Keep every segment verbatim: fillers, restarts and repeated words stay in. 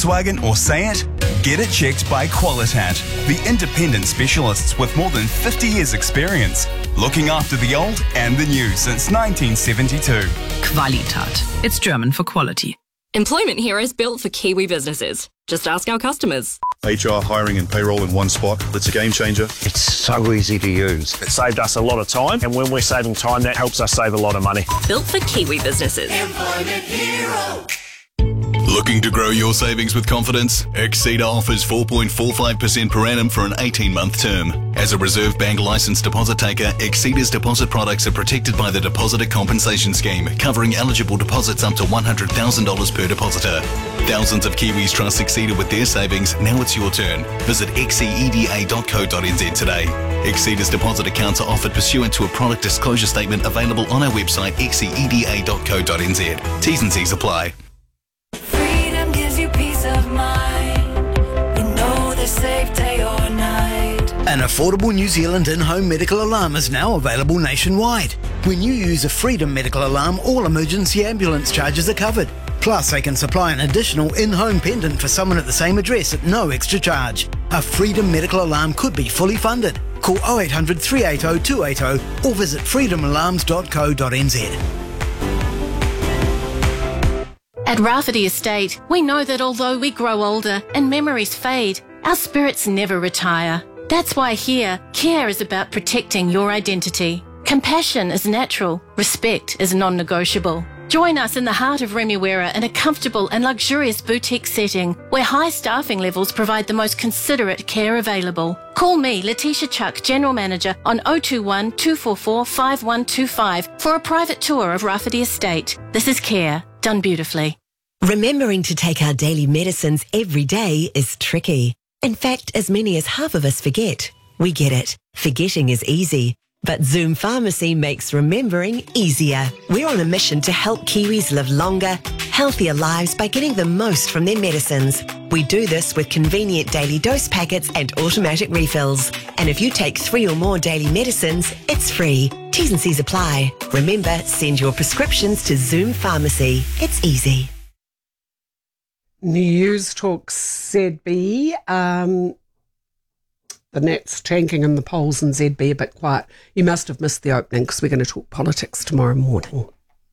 Volkswagen or Seat? Get it checked by Qualitat, the independent specialists with more than fifty years experience, looking after the old and the new since nineteen seventy-two. Qualitat. It's German for quality. Employment Hero is built for Kiwi businesses. Just ask our customers. H R, hiring and payroll in one spot. It's a game changer. It's so easy to use. It saved us a lot of time, and when we're saving time, that helps us save a lot of money. Built for Kiwi businesses. Employment Hero. Looking to grow your savings with confidence? Exceed offers four point four five percent per annum for an eighteen-month term. As a Reserve Bank licensed deposit taker, Exceeder's deposit products are protected by the Depositor Compensation Scheme, covering eligible deposits up to one hundred thousand dollars per depositor. Thousands of Kiwis trust Exceeder with their savings. Now it's your turn. Visit exceeda dot co dot n z today. Exceeder's deposit accounts are offered pursuant to a product disclosure statement available on our website exceeda dot co dot n z. T's and C's apply. Freedom gives you peace of mind. You know they're safe day or night. An affordable New Zealand in-home medical alarm is now available nationwide. When you use a Freedom medical alarm, all emergency ambulance charges are covered. Plus, they can supply an additional in-home pendant for someone at the same address at no extra charge. A Freedom medical alarm could be fully funded. Call oh eight hundred, three eight oh, two eight oh or visit freedom alarms dot co dot n z. At Rafferty Estate, we know that although we grow older and memories fade, our spirits never retire. That's why here, care is about protecting your identity. Compassion is natural, respect is non-negotiable. Join us in the heart of Remuera in a comfortable and luxurious boutique setting where high staffing levels provide the most considerate care available. Call me, Letitia Chuck, General Manager, on oh two one, two four four, five one two five for a private tour of Rafferty Estate. This is care, done beautifully. Remembering to take our daily medicines every day is tricky. In fact, as many as half of us forget. We get it. Forgetting is easy. But Zoom Pharmacy makes remembering easier. We're on a mission to help Kiwis live longer, healthier lives by getting the most from their medicines. We do this with convenient daily dose packets and automatic refills. And if you take three or more daily medicines, it's free. T's and C's apply. Remember, send your prescriptions to Zoom Pharmacy. It's easy. News Talk Z B. Um, the Nats tanking in the polls and Z B a bit quiet. You must have missed the opening because we're going to talk politics tomorrow morning.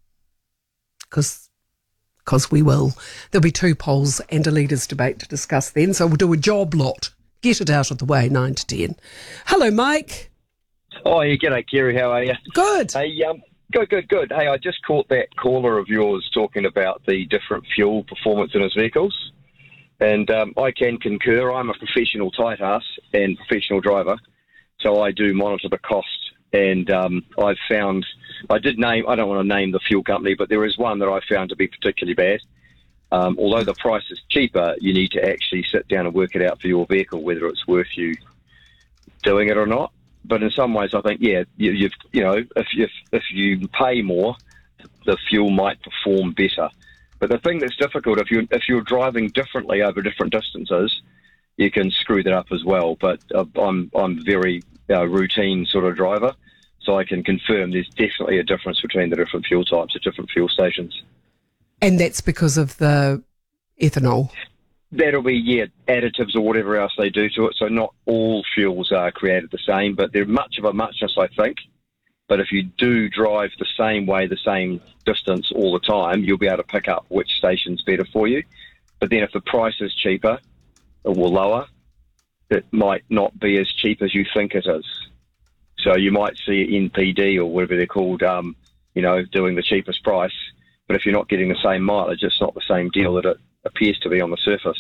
Because because we will. There'll be two polls and a leaders' debate to discuss then. So we'll do a job lot. Get it out of the way, nine to ten. Hello, Mike. Oh, yeah, g'day, Kerry. How are you? Good. Hey, um, good, good, good. Hey, I just caught that caller of yours talking about the different fuel performance in his vehicles. And um, I can concur. I'm a professional tight ass and professional driver, so I do monitor the cost. And um, I've found, I did name, I don't want to name the fuel company, but there is one that I found to be particularly bad. Um, although the price is cheaper, you need to actually sit down and work it out for your vehicle, whether it's worth you doing it or not. But in some ways, I think, yeah, you, you've, you know, if, if, if you pay more, the fuel might perform better. But the thing that's difficult, if you're, if you're driving differently over different distances, you can screw that up as well. But uh, I'm I'm very uh, routine sort of driver, so I can confirm there's definitely a difference between the different fuel types at different fuel stations. And that's because of the ethanol? That'll be, yeah, additives or whatever else they do to it. So not all fuels are created the same, but they're much of a muchness, I think. But if you do drive the same way, the same distance all the time, you'll be able to pick up which station's better for you. But then if the price is cheaper or lower, it might not be as cheap as you think it is. So you might see N P D or whatever they're called, um, you know, doing the cheapest price. But if you're not getting the same mileage, it's not the same deal that it appears to be on the surface.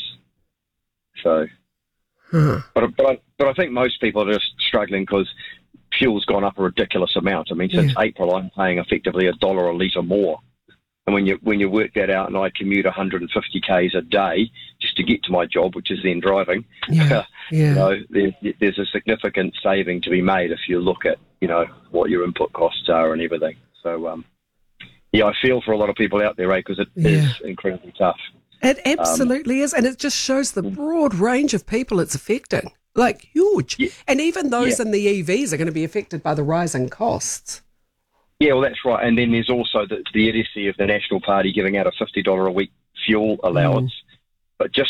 So, huh. but, but, I, but I think most people are just struggling because fuel's gone up a ridiculous amount. I mean, since yeah. April, I'm paying effectively a dollar a litre more. And when you when you work that out, and I commute one hundred fifty kays a day just to get to my job, which is then driving, yeah. Yeah. you know, there, there's a significant saving to be made if you look at, you know, what your input costs are and everything. So, um, yeah, I feel for a lot of people out there, right, because it yeah. is incredibly tough. It absolutely um, is, and it just shows the broad range of people it's affecting. Like, huge. Yeah. And even those yeah. in the E Vs are going to be affected by the rising costs. Yeah, well, that's right. And then there's also the, the idiocy of the National Party giving out a fifty dollars a week fuel allowance. Mm. But just